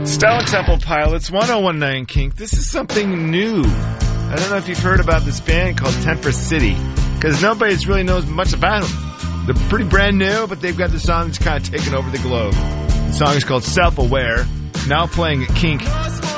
Stone Temple Pilots, 1019 Kink. This is something new. I don't know if you've heard about this band called Temper City, because nobody really knows much about them. They're pretty brand new, but they've got the song that's kind of taken over the globe. The song is called Self-Aware, now playing at Kink